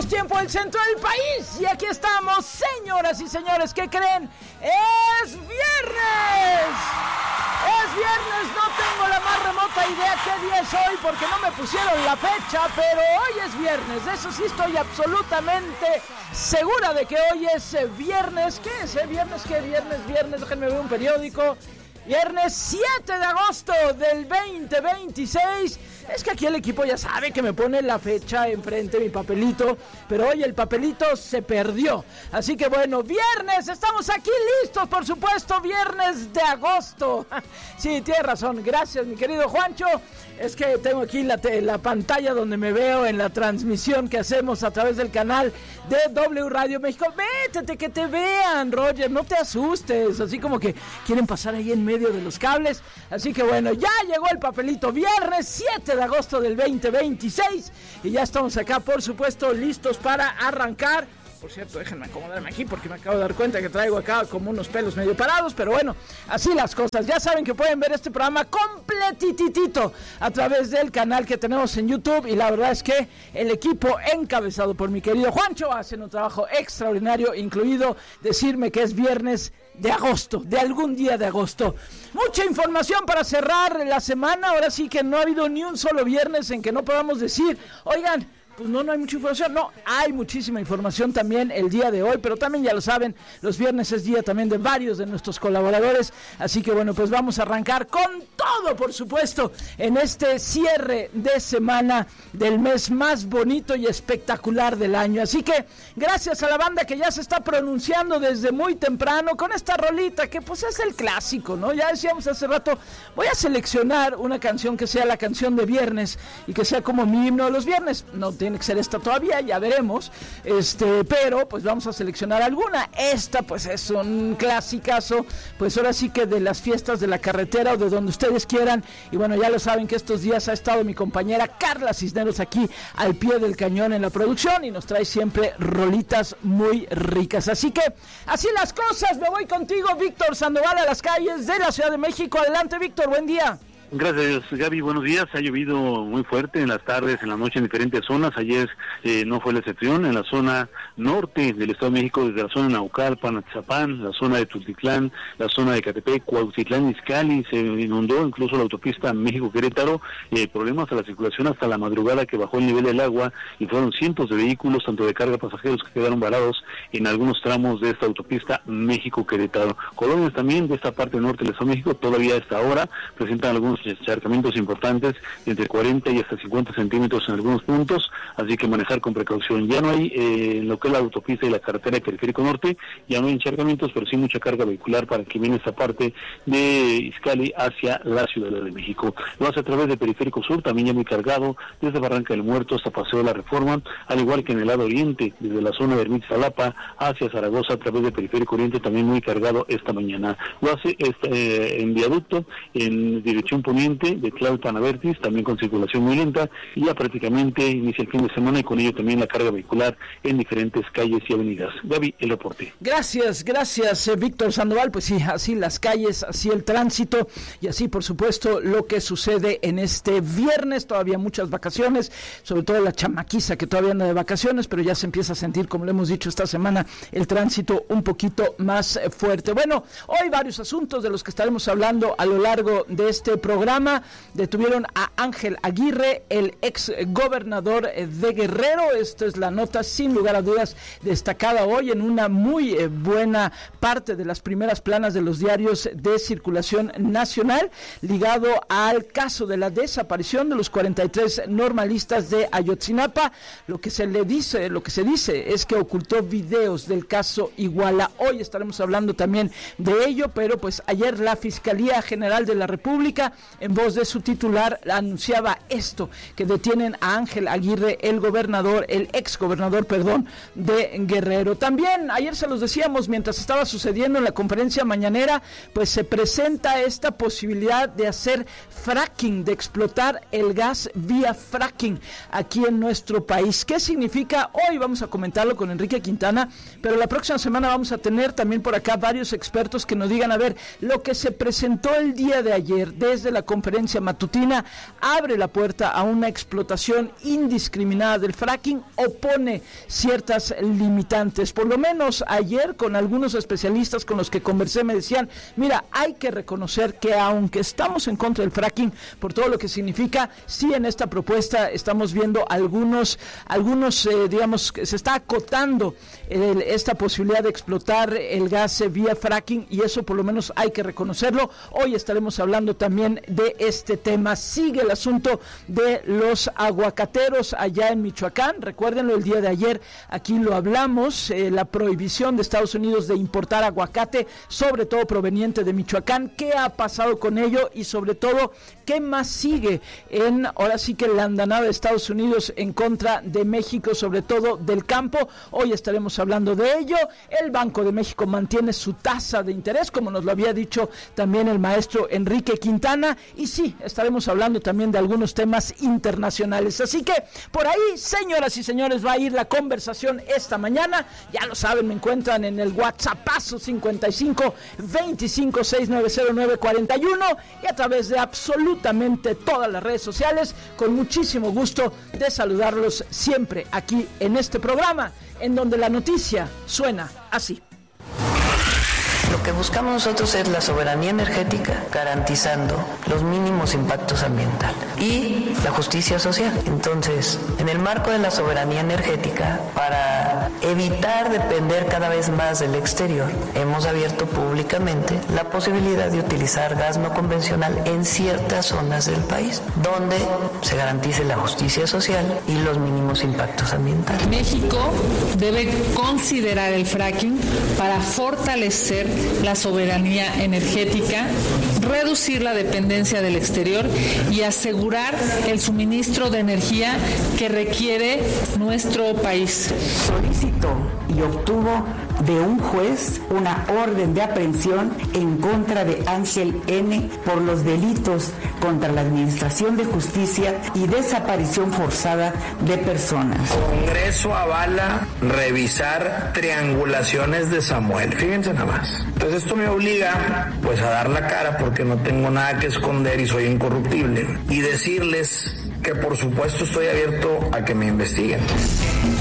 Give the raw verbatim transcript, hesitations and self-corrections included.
tenemos tiempo del centro del país y aquí estamos, señoras y señores, ¿qué creen? ¡Es viernes! Es viernes, no tengo la más remota idea qué día es hoy porque no me pusieron la fecha, pero hoy es viernes, de eso sí estoy absolutamente segura de que hoy es viernes. ¿Qué es? Eh? ¿Viernes qué? Viernes, viernes, déjenme ver un periódico. Viernes siete de agosto del veinte veintiséis. Es que aquí el equipo ya sabe que me pone la fecha enfrente, mi papelito, pero hoy el papelito se perdió. Así que bueno, viernes, estamos aquí listos, por supuesto, viernes de agosto. Sí, tiene razón, gracias mi querido Juancho. Es que tengo aquí la, la pantalla donde me veo en la transmisión que hacemos a través del canal de W Radio México. Vétete, que te vean, Roger, no te asustes, así como que quieren pasar ahí en medio de los cables. Así que bueno, ya llegó el papelito, viernes siete de agosto del veinte veintiséis y ya estamos acá, por supuesto, listos para arrancar. Por cierto, déjenme acomodarme aquí porque me acabo de dar cuenta que traigo acá como unos pelos medio parados, pero bueno, así las cosas. Ya saben que pueden ver este programa completitito a través del canal que tenemos en YouTube y la verdad es que el equipo encabezado por mi querido Juancho hacen un trabajo extraordinario, incluido decirme que es viernes de agosto, de algún día de agosto. Mucha información para cerrar la semana, ahora sí que no ha habido ni un solo viernes en que no podamos decir, oigan, pues no, no hay mucha información. No, hay muchísima información también el día de hoy, pero también ya lo saben, los viernes es día también de varios de nuestros colaboradores, así que bueno, pues vamos a arrancar con todo, por supuesto, en este cierre de semana del mes más bonito y espectacular del año. Así que gracias a la banda que ya se está pronunciando desde muy temprano con esta rolita que pues es el clásico, ¿no? Ya decíamos hace rato, voy a seleccionar una canción que sea la canción de viernes y que sea como mi himno de los viernes. No tiene que ser esta todavía, ya veremos, este, pero pues vamos a seleccionar alguna. Esta pues es un clasicazo, pues ahora sí que de las fiestas de la carretera o de donde ustedes quieran, y bueno, ya lo saben que estos días ha estado mi compañera Carla Cisneros aquí al pie del cañón en la producción y nos trae siempre rolitas muy ricas, así que así las cosas. Me voy contigo, Víctor Sandoval, a las calles de la Ciudad de México. Adelante, Víctor, buen día. Gracias, Gaby. Buenos días. Ha llovido muy fuerte en las tardes, en la noche, en diferentes zonas. Ayer eh, no fue la excepción. En la zona norte del Estado de México, desde la zona de Naucalpan, Atizapán, la zona de Tultitlán, la zona de Catepec, Cuautitlán, Izcalli, se inundó incluso la autopista México-Querétaro. Eh, problemas a la circulación hasta la madrugada, que bajó el nivel del agua y fueron cientos de vehículos, tanto de carga pasajeros, que quedaron varados en algunos tramos de esta autopista México-Querétaro. Colonias también de esta parte norte del Estado de México todavía a esta hora presentan algunos encharcamientos importantes de entre cuarenta y hasta cincuenta centímetros en algunos puntos, así que manejar con precaución. Ya no hay, eh, en lo que es la autopista y la carretera de Periférico Norte, ya no hay encharcamientos, pero sí mucha carga vehicular para que viene esta parte de Izcalli hacia la Ciudad de México. Lo hace a través de Periférico Sur, también ya muy cargado, desde Barranca del Muerto hasta Paseo de la Reforma, al igual que en el lado oriente, desde la zona de Ermita-Jalapa hacia Zaragoza, a través de Periférico Oriente, también muy cargado esta mañana. Lo hace este, eh, en viaducto, en dirección poniente, de Tlalpan a Vertis, también con circulación muy lenta, y ya prácticamente inicia el fin de semana y con ello también la carga vehicular en diferentes calles y avenidas. Gaby, el reporte. Gracias, gracias eh, Víctor Sandoval. Pues sí, así las calles, así el tránsito y así por supuesto lo que sucede en este viernes. Todavía muchas vacaciones, sobre todo la chamaquiza que todavía anda de vacaciones, pero ya se empieza a sentir, como le hemos dicho esta semana, el tránsito un poquito más eh, fuerte. Bueno, hoy varios asuntos de los que estaremos hablando a lo largo de este programa. Detuvieron a Ángel Aguirre, el ex gobernador de Guerrero. Esta es la nota sin lugar a dudas destacada hoy en una muy eh, buena parte de las primeras planas de los diarios de circulación nacional, ligado al caso de la desaparición de los cuarenta y tres normalistas de Ayotzinapa. Lo que se le dice, lo que se dice es que ocultó videos del caso Iguala. Hoy estaremos hablando también de ello, pero pues ayer la Fiscalía General de la República, en voz de su titular, anunciaba esto, que detienen a Ángel Aguirre, el gobernador, el ex gobernador, perdón, de Guerrero. También, ayer se los decíamos, mientras estaba sucediendo en la conferencia mañanera, pues se presenta esta posibilidad de hacer fracking, de explotar el gas vía fracking aquí en nuestro país. ¿Qué significa? Hoy vamos a comentarlo con Enrique Quintana, pero la próxima semana vamos a tener también por acá varios expertos que nos digan, a ver, lo que se presentó el día de ayer desde de la conferencia matutina, abre la puerta a una explotación indiscriminada del fracking o pone ciertas limitantes. Por lo menos ayer con algunos especialistas con los que conversé me decían, mira, hay que reconocer que aunque estamos en contra del fracking por todo lo que significa, sí en esta propuesta estamos viendo algunos, algunos eh, digamos, que se está acotando el, esta posibilidad de explotar el gas vía fracking y eso por lo menos hay que reconocerlo. Hoy estaremos hablando también de este tema. Sigue el asunto de los aguacateros allá en Michoacán. Recuérdenlo, el día de ayer aquí lo hablamos, eh, la prohibición de Estados Unidos de importar aguacate, sobre todo proveniente de Michoacán. ¿Qué ha pasado con ello? Y sobre todo, ¿qué más sigue en, ahora sí que la andanada de Estados Unidos en contra de México, sobre todo del campo? Hoy estaremos hablando de ello. El Banco de México mantiene su tasa de interés, como nos lo había dicho también el maestro Enrique Quintana, y sí, estaremos hablando también de algunos temas internacionales. Así que por ahí, señoras y señores, va a ir la conversación esta mañana. Ya lo saben, me encuentran en el WhatsAppazo cincuenta y cinco veinticinco sesenta y nueve cero nueve cuarenta y uno y a través de absolutamente todas las redes sociales. Con muchísimo gusto de saludarlos siempre aquí en este programa, en donde la noticia suena así. Lo que buscamos nosotros es la soberanía energética, garantizando los mínimos impactos ambientales y la justicia social. Entonces, en el marco de la soberanía energética, para evitar depender cada vez más del exterior, hemos abierto públicamente la posibilidad de utilizar gas no convencional en ciertas zonas del país, donde se garantice la justicia social y los mínimos impactos ambientales. México debe considerar el fracking para fortalecer la soberanía energética, reducir la dependencia del exterior y asegurar el suministro de energía que requiere nuestro país. Solicitó y obtuvo de un juez una orden de aprehensión en contra de Ángel N. por los delitos contra la Administración de Justicia y desaparición forzada de personas. Congreso avala revisar triangulaciones de Samuel. Fíjense nada más. Entonces esto me obliga pues a dar la cara porque no tengo nada que esconder y soy incorruptible. Y decirles que por supuesto estoy abierto a que me investiguen.